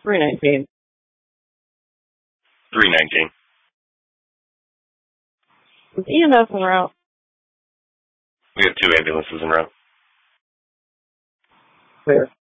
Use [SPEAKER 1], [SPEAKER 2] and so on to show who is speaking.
[SPEAKER 1] 319.
[SPEAKER 2] 319.
[SPEAKER 1] Is EMS en route?
[SPEAKER 2] We have 2 ambulances en route.
[SPEAKER 1] Clear.